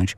wyciągnąć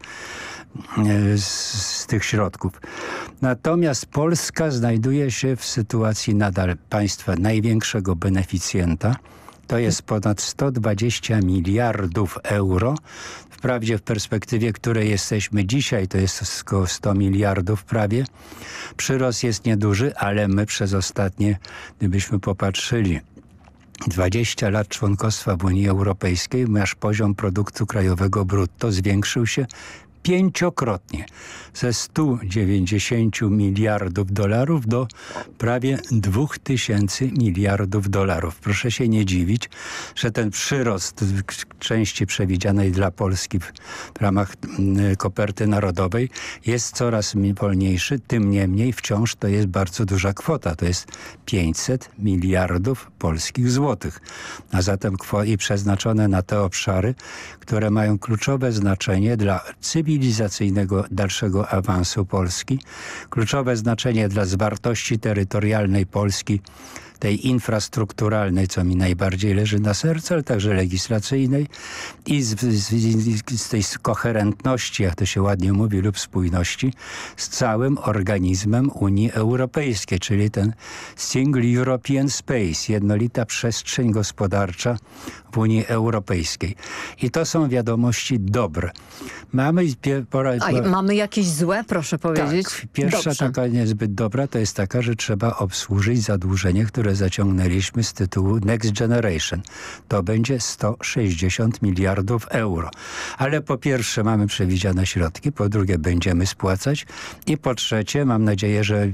z tych środków. Natomiast Polska znajduje się w sytuacji nadal państwa największego beneficjenta. To jest ponad 120 miliardów euro. Wprawdzie w perspektywie, w której jesteśmy dzisiaj, to jest około 100 miliardów prawie. Przyrost jest nieduży, ale my przez ostatnie, gdybyśmy popatrzyli, 20 lat członkostwa w Unii Europejskiej, nasz poziom produktu krajowego brutto zwiększył się 5-krotnie. Ze 190 miliardów dolarów do prawie 2000 miliardów dolarów. Proszę się nie dziwić, że ten przyrost części przewidzianej dla Polski w ramach koperty narodowej jest coraz wolniejszy. Tym niemniej wciąż to jest bardzo duża kwota. To jest 500 miliardów polskich złotych. A zatem i przeznaczone na te obszary, które mają kluczowe znaczenie dla cywilizacyjnego dalszego awansu Polski, kluczowe znaczenie dla zwartości terytorialnej Polski, tej infrastrukturalnej, co mi najbardziej leży na sercu, ale także legislacyjnej i z tej koherentności, jak to się ładnie mówi, lub spójności z całym organizmem Unii Europejskiej, czyli ten Single European Space, jednolita przestrzeń gospodarcza w Unii Europejskiej. I to są wiadomości dobre. Mamy jakieś złe, proszę powiedzieć? Tak, pierwsza taka niezbyt dobra to jest taka, że trzeba obsłużyć zadłużenie, które zaciągnęliśmy z tytułu Next Generation. To będzie 160 miliardów euro. Ale po pierwsze mamy przewidziane środki, po drugie będziemy spłacać i po trzecie mam nadzieję, że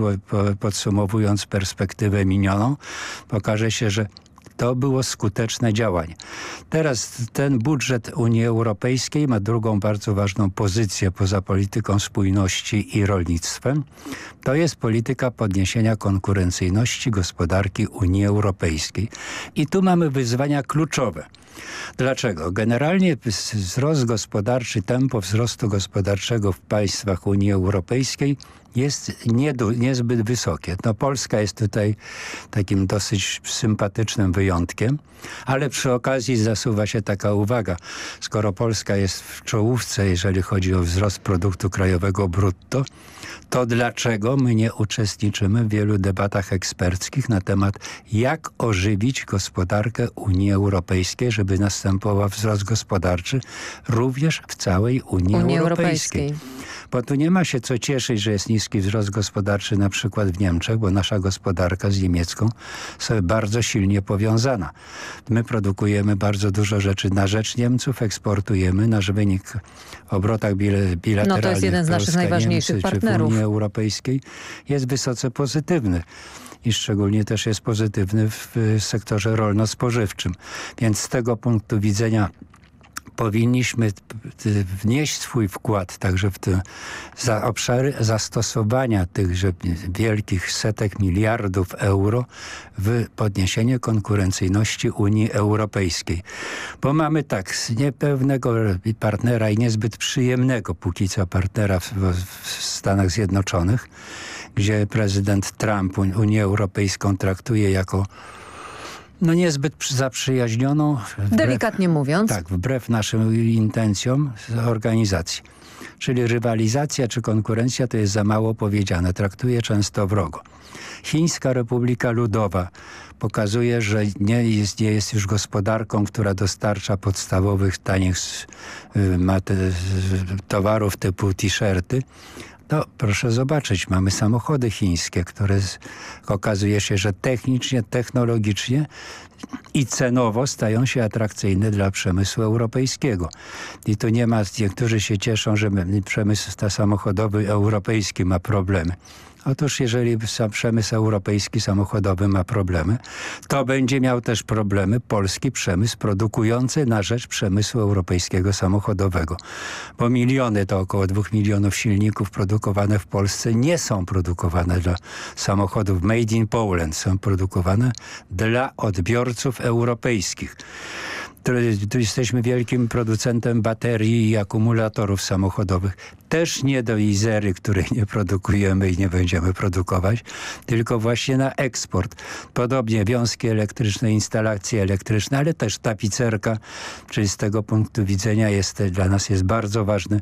podsumowując perspektywę minioną, pokaże się, że to było skuteczne działanie. Teraz ten budżet Unii Europejskiej ma drugą bardzo ważną pozycję poza polityką spójności i rolnictwem. To jest polityka podniesienia konkurencyjności gospodarki Unii Europejskiej. I tu mamy wyzwania kluczowe. Dlaczego? Generalnie wzrost gospodarczy, tempo wzrostu gospodarczego w państwach Unii Europejskiej jest niezbyt wysokie. No, Polska jest tutaj takim dosyć sympatycznym wyjątkiem, ale przy okazji zasuwa się taka uwaga. Skoro Polska jest w czołówce, jeżeli chodzi o wzrost produktu krajowego brutto, to dlaczego my nie uczestniczymy w wielu debatach eksperckich na temat, jak ożywić gospodarkę Unii Europejskiej, żeby następował wzrost gospodarczy również w całej Unii Europejskiej. Bo tu nie ma się co cieszyć, że jest niski wzrost gospodarczy na przykład w Niemczech, bo nasza gospodarka z niemiecką jest bardzo silnie powiązana. My produkujemy bardzo dużo rzeczy na rzecz Niemców, eksportujemy. Nasz wynik w obrotach bilateralnych no to jest jeden z naszych najważniejszych partnerów w Unii Europejskiej jest wysoce pozytywny. I szczególnie też jest pozytywny w sektorze rolno-spożywczym. Więc z tego punktu widzenia powinniśmy wnieść swój wkład także w te obszary zastosowania tychże wielkich setek miliardów euro w podniesienie konkurencyjności Unii Europejskiej. Bo mamy tak, niepewnego partnera i niezbyt przyjemnego póki co partnera w Stanach Zjednoczonych, gdzie prezydent Trump Unię Europejską traktuje jako niezbyt zaprzyjaźnioną. Delikatnie mówiąc. Tak, wbrew naszym intencjom organizacji. Czyli rywalizacja czy konkurencja to jest za mało powiedziane. Traktuje często wrogo. Chińska Republika Ludowa pokazuje, że nie jest już gospodarką, która dostarcza podstawowych, tanich towarów typu t-shirty. No, proszę zobaczyć, mamy samochody chińskie, które okazuje się, że technicznie, technologicznie i cenowo stają się atrakcyjne dla przemysłu europejskiego. I tu nie ma, niektórzy się cieszą, że przemysł samochodowy europejski ma problemy. Otóż jeżeli przemysł europejski samochodowy ma problemy, to będzie miał też problemy polski przemysł produkujący na rzecz przemysłu europejskiego samochodowego. Bo miliony, to około 2 milionów silników produkowane w Polsce nie są produkowane dla samochodów made in Poland. Są produkowane dla odbiorców europejskich. Tu jesteśmy wielkim producentem baterii i akumulatorów samochodowych. Też nie do Izery, której nie produkujemy i nie będziemy produkować, tylko właśnie na eksport. Podobnie wiązki elektryczne, instalacje elektryczne, ale też tapicerka, czyli z tego punktu widzenia dla nas jest bardzo ważny